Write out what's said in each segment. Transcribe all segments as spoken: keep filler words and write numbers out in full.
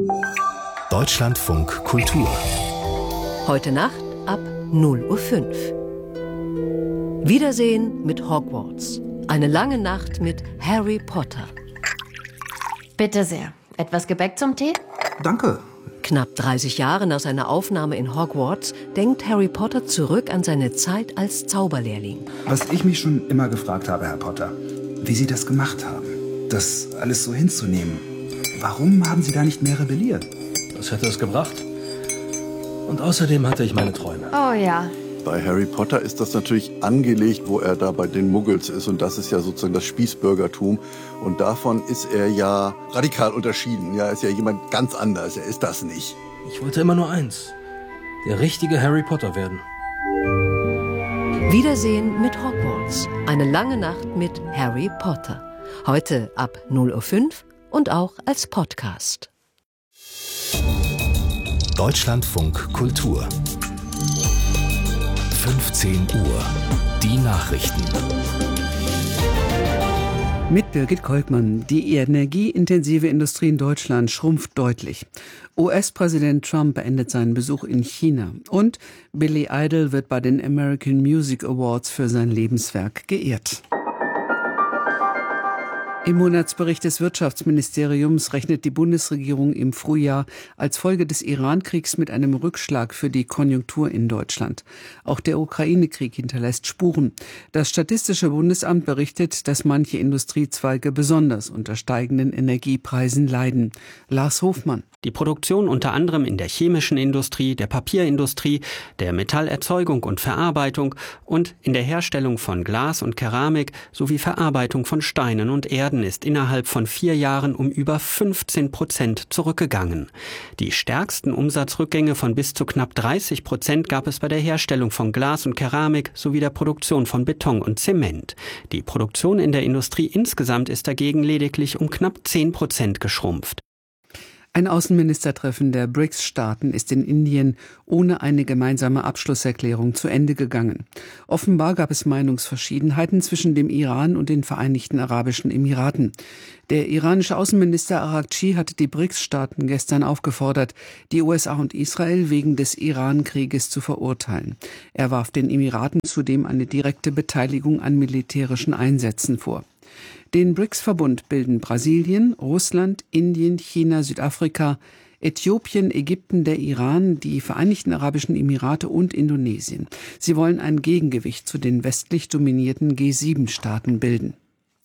Deutschlandfunk Kultur. Heute Nacht ab null Uhr fünf. Wiedersehen mit Hogwarts. Eine lange Nacht mit Harry Potter. Bitte sehr. Etwas Gebäck zum Tee? Danke. Knapp dreißig Jahre nach seiner Aufnahme in Hogwarts denkt Harry Potter zurück an seine Zeit als Zauberlehrling. Was ich mich schon immer gefragt habe, Herr Potter, wie Sie das gemacht haben, das alles so hinzunehmen. Warum haben Sie da nicht mehr rebelliert? Was hätte es gebracht? Und außerdem hatte ich meine Träume. Oh ja. Bei Harry Potter ist das natürlich angelegt, wo er da bei den Muggels ist. Und das ist ja sozusagen das Spießbürgertum. Und davon ist er ja radikal unterschieden. Ja, er ist ja jemand ganz anders. Er ist das nicht. Ich wollte immer nur eins. Der richtige Harry Potter werden. Wiedersehen mit Hogwarts. Eine lange Nacht mit Harry Potter. Heute ab null Uhr fünf und auch als Podcast. Deutschlandfunk Kultur. fünfzehn Uhr. Die Nachrichten. Mit Birgit Kolkmann. Die energieintensive Industrie in Deutschland schrumpft deutlich. U S-Präsident Trump beendet seinen Besuch in China. Und Billy Idol wird bei den American Music Awards für sein Lebenswerk geehrt. Im Monatsbericht des Wirtschaftsministeriums rechnet die Bundesregierung im Frühjahr als Folge des Iran-Kriegs mit einem Rückschlag für die Konjunktur in Deutschland. Auch der Ukraine-Krieg hinterlässt Spuren. Das Statistische Bundesamt berichtet, dass manche Industriezweige besonders unter steigenden Energiepreisen leiden. Lars Hofmann. Die Produktion unter anderem in der chemischen Industrie, der Papierindustrie, der Metallerzeugung und Verarbeitung und in der Herstellung von Glas und Keramik sowie Verarbeitung von Steinen und Erden ist innerhalb von vier Jahren um über fünfzehn Prozent zurückgegangen. Die stärksten Umsatzrückgänge von bis zu knapp dreißig Prozent gab es bei der Herstellung von Glas und Keramik sowie der Produktion von Beton und Zement. Die Produktion in der Industrie insgesamt ist dagegen lediglich um knapp zehn Prozent geschrumpft. Ein Außenministertreffen der B R I C S-Staaten ist in Indien ohne eine gemeinsame Abschlusserklärung zu Ende gegangen. Offenbar gab es Meinungsverschiedenheiten zwischen dem Iran und den Vereinigten Arabischen Emiraten. Der iranische Außenminister Araghchi hatte die B R I C S-Staaten gestern aufgefordert, die U S A und Israel wegen des Iran-Krieges zu verurteilen. Er warf den Emiraten zudem eine direkte Beteiligung an militärischen Einsätzen vor. Den B R I C S-Verbund bilden Brasilien, Russland, Indien, China, Südafrika, Äthiopien, Ägypten, der Iran, die Vereinigten Arabischen Emirate und Indonesien. Sie wollen ein Gegengewicht zu den westlich dominierten G sieben Staaten bilden.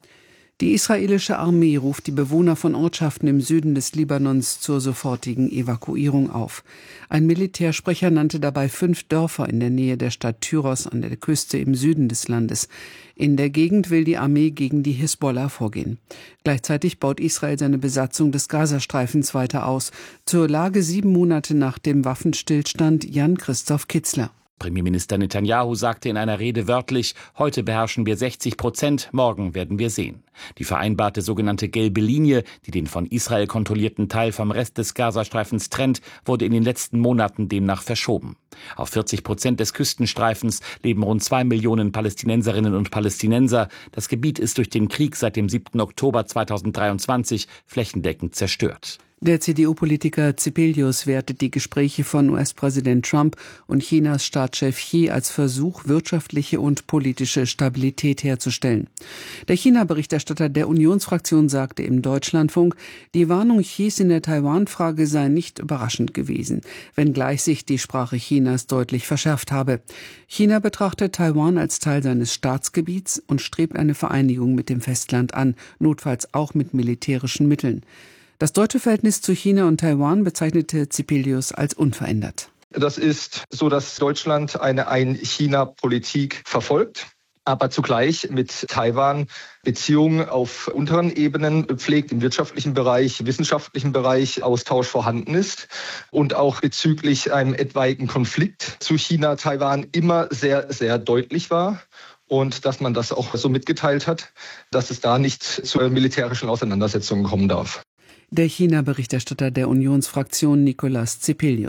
Die israelische Armee ruft die Bewohner von Ortschaften im Süden des Libanons zur sofortigen Evakuierung auf. Ein Militärsprecher nannte dabei fünf Dörfer in der Nähe der Stadt Tyros an der Küste im Süden des Landes. In der Gegend will die Armee gegen die Hisbollah vorgehen. Gleichzeitig baut Israel seine Besatzung des Gazastreifens weiter aus. Zur Lage sieben Monate nach dem Waffenstillstand Jan-Christoph Kitzler. Premierminister Netanyahu sagte in einer Rede wörtlich, heute beherrschen wir sechzig Prozent, morgen werden wir sehen. Die vereinbarte sogenannte gelbe Linie, die den von Israel kontrollierten Teil vom Rest des Gazastreifens trennt, wurde in den letzten Monaten demnach verschoben. Auf vierzig Prozent des Küstenstreifens leben rund zwei Millionen Palästinenserinnen und Palästinenser. Das Gebiet ist durch den Krieg seit dem siebten Oktober zweitausenddreiundzwanzig flächendeckend zerstört. Der C D U-Politiker Zepelius wertet die Gespräche von U S-Präsident Trump und Chinas Staatschef Xi als Versuch, wirtschaftliche und politische Stabilität herzustellen. Der China-Berichterstatter der Unionsfraktion sagte im Deutschlandfunk, die Warnung Xis in der Taiwan-Frage sei nicht überraschend gewesen, wenngleich sich die Sprache Chinas deutlich verschärft habe. China betrachtet Taiwan als Teil seines Staatsgebiets und strebt eine Vereinigung mit dem Festland an, notfalls auch mit militärischen Mitteln. Das deutsche Verhältnis zu China und Taiwan bezeichnete Zepelius als unverändert. Das ist so, dass Deutschland eine Ein-China-Politik verfolgt, aber zugleich mit Taiwan Beziehungen auf unteren Ebenen pflegt, im wirtschaftlichen Bereich, wissenschaftlichen Bereich Austausch vorhanden ist und auch bezüglich einem etwaigen Konflikt zu China-Taiwan immer sehr, sehr deutlich war. Und dass man das auch so mitgeteilt hat, dass es da nicht zu militärischen Auseinandersetzungen kommen darf. Der China-Berichterstatter der Unionsfraktion Nicolas Zepelius.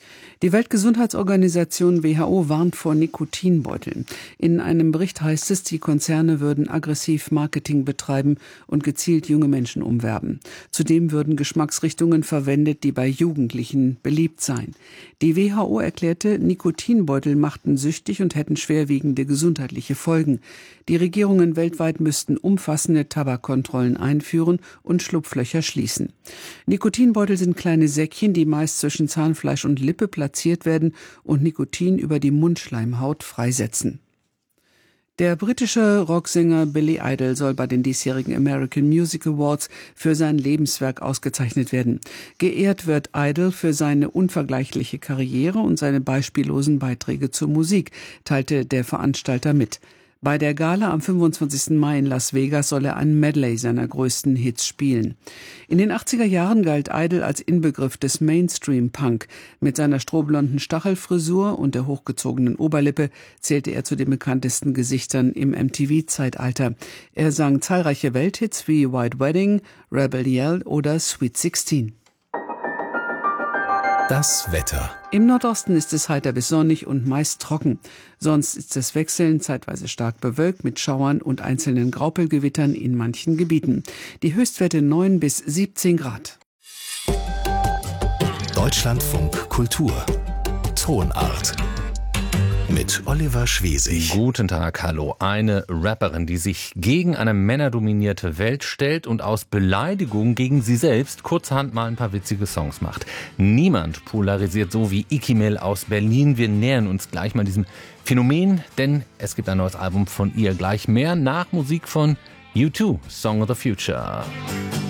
Die Weltgesundheitsorganisation W H O warnt vor Nikotinbeuteln. In einem Bericht heißt es, die Konzerne würden aggressiv Marketing betreiben und gezielt junge Menschen umwerben. Zudem würden Geschmacksrichtungen verwendet, die bei Jugendlichen beliebt seien. Die W H O erklärte, Nikotinbeutel machten süchtig und hätten schwerwiegende gesundheitliche Folgen. Die Regierungen weltweit müssten umfassende Tabakkontrollen einführen und Schlupflöcher schließen. Nikotinbeutel sind kleine Säckchen, die meist zwischen Zahnfleisch und Lippe platziert werden und Nikotin über die Mundschleimhaut freisetzen. Der britische Rocksänger Billy Idol soll bei den diesjährigen American Music Awards für sein Lebenswerk ausgezeichnet werden. Geehrt wird Idol für seine unvergleichliche Karriere und seine beispiellosen Beiträge zur Musik, teilte der Veranstalter mit. Bei der Gala am fünfundzwanzigsten Mai in Las Vegas soll er ein Medley seiner größten Hits spielen. In den achtziger Jahren galt Idol als Inbegriff des Mainstream-Punk. Mit seiner strohblonden Stachelfrisur und der hochgezogenen Oberlippe zählte er zu den bekanntesten Gesichtern im M T V-Zeitalter. Er sang zahlreiche Welthits wie White Wedding, Rebel Yell oder Sweet sixteen. Das Wetter. Im Nordosten ist es heiter bis sonnig und meist trocken. Sonst ist es wechselnd, zeitweise stark bewölkt mit Schauern und einzelnen Graupelgewittern in manchen Gebieten. Die Höchstwerte neun bis siebzehn Grad. Deutschlandfunk Kultur. Tonart. Mit Oliver Schwesig. Guten Tag, hallo. Eine Rapperin, die sich gegen eine männerdominierte Welt stellt und aus Beleidigung gegen sie selbst kurzerhand mal ein paar witzige Songs macht. Niemand polarisiert so wie Ikimel aus Berlin. Wir nähern uns gleich mal diesem Phänomen, denn es gibt ein neues Album von ihr. Gleich mehr nach Musik von U zwei, Song of the Future.